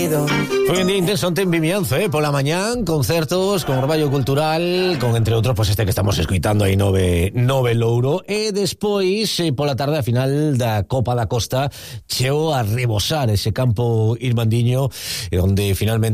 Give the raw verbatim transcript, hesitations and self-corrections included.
sonido. Foi un día intenso en Vimianzo, eh? Pola mañán, concertos con Orballo Cultural, con entre outros, pues este que estamos escuitando aí nove, nove Louro, e despois, eh, pola tarde, a final da Copa da Costa, cheo a rebosar ese campo irmandiño, e onde finalmente